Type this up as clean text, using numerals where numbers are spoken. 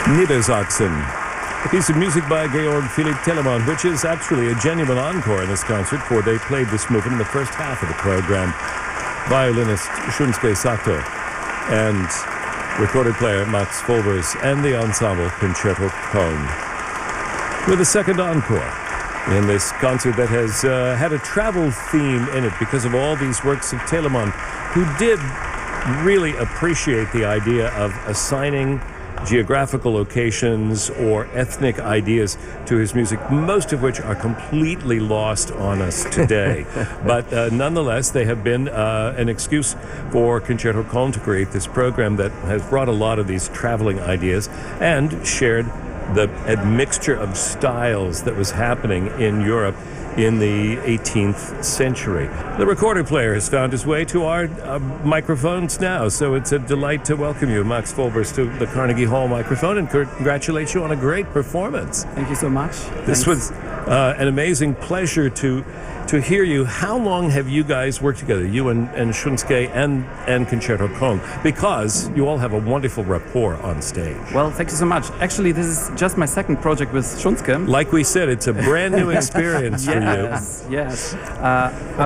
Niedersachsen. A piece of music by Georg Philipp Telemann, which is actually a genuine encore in this concert, for they played this movement in the first half of the program. Violinist Shunsuke Sato and recorded player Max Volvers and the ensemble Concerto Köln. With a second encore in this concert that has had a travel theme in it because of all these works of Telemann, who did really appreciate the idea of assigning geographical locations or ethnic ideas to his music, most of which are completely lost on us today. But nonetheless, they have been an excuse for Concerto Köln to create this program that has brought a lot of these traveling ideas and shared the mixture of styles that was happening in Europe in the 18th century. The recorder player has found his way to our microphones now, so it's a delight to welcome you, Max Volvers, to the Carnegie Hall microphone and congratulate you on a great performance. Thank you so much. This was an amazing pleasure to hear you. How long have you guys worked together, you and Shunsuke and Concerto Köln? Because you all have a wonderful rapport on stage. Well, thank you so much. Actually, this is just my second project with Shunsuke. Like we said, it's a brand new experience for you. Yes.